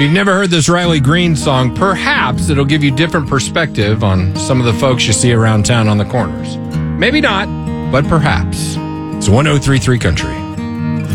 If you've never heard this Riley Green song, perhaps it'll give you different perspective on some of the folks you see around town on the corners. Maybe not, but perhaps. It's 103.3 Country.